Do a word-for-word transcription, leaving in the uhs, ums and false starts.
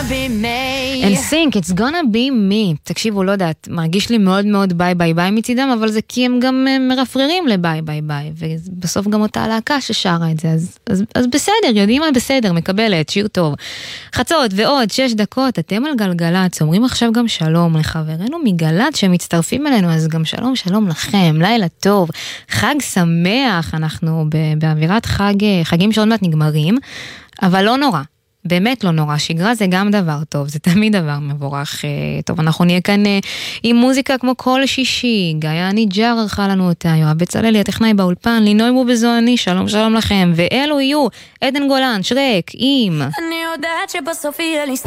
be me. And think, it's gonna be me. תקשיבו, לא יודעת, מרגיש לי מאוד מאוד ביי ביי ביי מצידם, אבל זה כי הם גם מרפררים לביי ביי ביי, ובסוף גם אותה להקה ששרה את זה, אז, אז, אז בסדר, יודעים מה בסדר, מקבלת, שיר טוב. חצות ועוד שש דקות, אתם על גלגלת, אומרים עכשיו גם שלום לחברינו מגלת שמצטרפים אלינו, אז גם שלום שלום לכם, לילה טוב, חג שמח, אנחנו באווירת חג, חגים שעוד מעט נגמרים, אבל לא נורא. באמת לא נורא, שגרה זה גם דבר טוב, זה תמיד דבר מבורך. טוב, אנחנו נהיה כאן עם מוזיקה כמו כל שישי, גיא ניג'ר ערכה לנו אותה, יואב בצללי, הטכנאי באולפן, לינוי מובזועני, שלום שלום לכם, ואלו יהיו עדן גולן, שרק, עם... אני יודעת שבסוף יהיה לי